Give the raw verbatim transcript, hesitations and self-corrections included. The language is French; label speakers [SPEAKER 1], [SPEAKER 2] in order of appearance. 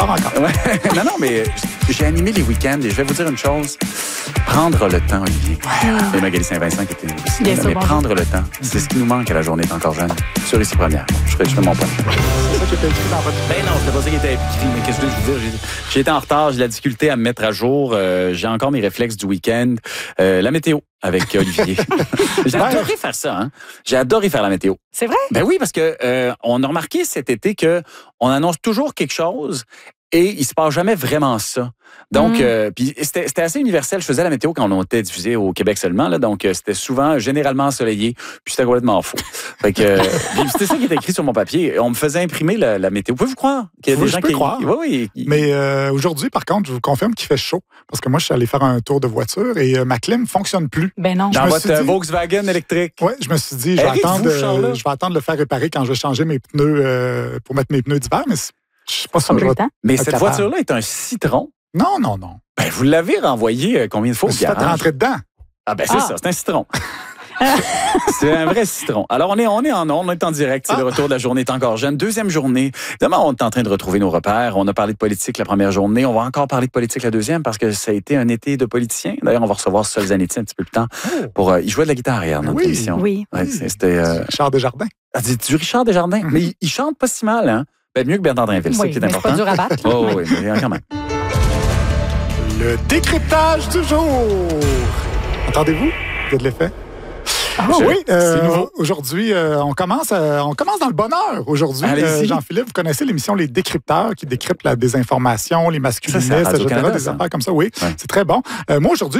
[SPEAKER 1] encore, encore.
[SPEAKER 2] Ouais. Non, non, mais j'ai animé les week-ends et je vais vous dire une chose. Prendre le temps, Olivier. Ouais. Et Magali Saint-Vincent qui était aussi.
[SPEAKER 3] Bien
[SPEAKER 2] là,
[SPEAKER 3] sûr,
[SPEAKER 2] mais
[SPEAKER 3] bon.
[SPEAKER 2] prendre le temps, c'est ce qui nous manque à la journée est encore jeune. Sur ici première. Je ferai, je fais mon point.
[SPEAKER 1] C'est ça qui était écrit dans votre...
[SPEAKER 2] Ben non, c'était pas ça qui était écrit. Mais qu'est-ce que je veux dire? J'ai, j'ai été en retard, j'ai de la difficulté à me mettre à jour. Euh, j'ai encore mes réflexes du week-end. Euh, la météo avec Olivier. J'ai adoré faire ça. Hein? J'ai adoré faire la météo.
[SPEAKER 3] C'est vrai?
[SPEAKER 2] Ben oui, parce que euh, on a remarqué cet été que on annonce toujours quelque chose et il se passe jamais vraiment ça. Donc,
[SPEAKER 3] Mm.
[SPEAKER 2] euh, puis c'était, c'était assez universel. Je faisais la météo quand on était diffusé au Québec seulement, là, donc euh, c'était souvent généralement ensoleillé, puis c'était complètement faux. Fait que euh, puis c'était ça qui était écrit sur mon papier. On me faisait imprimer la, la météo. Pouvez-vous croire qu'il y a
[SPEAKER 1] Oui,
[SPEAKER 2] des
[SPEAKER 1] je
[SPEAKER 2] gens
[SPEAKER 1] peux
[SPEAKER 2] qui
[SPEAKER 1] croire.
[SPEAKER 2] Oui, oui.
[SPEAKER 1] Mais euh, aujourd'hui, par contre, je vous confirme qu'il fait chaud. Parce que moi, je suis allé faire un tour de voiture et euh, ma clim ne fonctionne plus.
[SPEAKER 3] Ben non.
[SPEAKER 2] Dans
[SPEAKER 1] me
[SPEAKER 2] votre
[SPEAKER 1] suis dit-
[SPEAKER 2] Volkswagen électrique.
[SPEAKER 1] Oui, je me suis dit, je vais,
[SPEAKER 2] Êtes-vous,
[SPEAKER 1] attendre, euh,
[SPEAKER 2] Charles-là?
[SPEAKER 1] je vais attendre de le faire réparer quand je vais changer mes pneus euh, pour mettre mes pneus d'hiver, mais c'est- je sais pas si
[SPEAKER 3] Pas
[SPEAKER 1] je
[SPEAKER 3] plus
[SPEAKER 1] vais...
[SPEAKER 3] le temps.
[SPEAKER 2] Mais
[SPEAKER 1] Pas
[SPEAKER 2] cette
[SPEAKER 1] capable.
[SPEAKER 2] voiture-là est un citron.
[SPEAKER 1] Non, non, non.
[SPEAKER 2] Ben, vous l'avez renvoyé euh, combien de fois
[SPEAKER 1] Je
[SPEAKER 2] au
[SPEAKER 1] me suis fait
[SPEAKER 2] garage?
[SPEAKER 1] rentrer dedans.
[SPEAKER 2] Ah ben c'est
[SPEAKER 3] Ah.
[SPEAKER 2] ça, c'est un citron. C'est un vrai citron. Alors, on est, on est en ondes, on est en direct. C'est
[SPEAKER 1] Ah.
[SPEAKER 2] le retour de la journée est encore jeune. Deuxième journée. Évidemment, on est en train de retrouver nos repères. On a parlé de politique la première journée. On va encore parler de politique la deuxième parce que ça a été un été de politiciens. D'ailleurs, on va recevoir Sol Zanetti un petit peu plus tard pour... Euh, il jouait de la guitare hier dans notre
[SPEAKER 1] Oui.
[SPEAKER 2] émission.
[SPEAKER 3] Oui.
[SPEAKER 2] Ouais, c'est- c'était... Euh,
[SPEAKER 1] Richard Desjardins.
[SPEAKER 2] ah, c'est du Richard Desjardins.
[SPEAKER 1] Mm-hmm.
[SPEAKER 2] Mais il, il chante pas si mal, hein? Ben, mieux que Bernard Drinville, c'est ça
[SPEAKER 3] Oui,
[SPEAKER 2] qui est
[SPEAKER 3] mais c'est
[SPEAKER 2] important.
[SPEAKER 3] pas dur à battre.
[SPEAKER 2] Oh, oui, mais quand même.
[SPEAKER 1] Le décryptage du jour. Entendez-vous? Il y a de l'effet?
[SPEAKER 3] Ah,
[SPEAKER 1] oui, euh,
[SPEAKER 2] c'est nouveau.
[SPEAKER 1] aujourd'hui, euh, on, commence, euh, on commence dans le bonheur. Aujourd'hui,
[SPEAKER 2] Allez-y.
[SPEAKER 1] euh, Jean-Philippe, vous connaissez l'émission Les Décrypteurs qui décryptent la désinformation, les
[SPEAKER 2] Ça,
[SPEAKER 1] masculinistes,
[SPEAKER 2] c'est à
[SPEAKER 1] et cetera,
[SPEAKER 2] Radio-Canada,
[SPEAKER 1] des
[SPEAKER 2] ça.
[SPEAKER 1] affaires comme ça. Oui,
[SPEAKER 2] Ouais.
[SPEAKER 1] c'est très bon. Euh, moi, aujourd'hui,